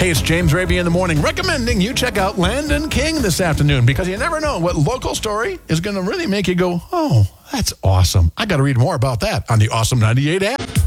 Hey, it's James Raby in the morning, recommending you check out Landon King this afternoon, because you never know what local story is going to really make you go, oh, that's awesome. I got to read more about that on the Awesome 98 app.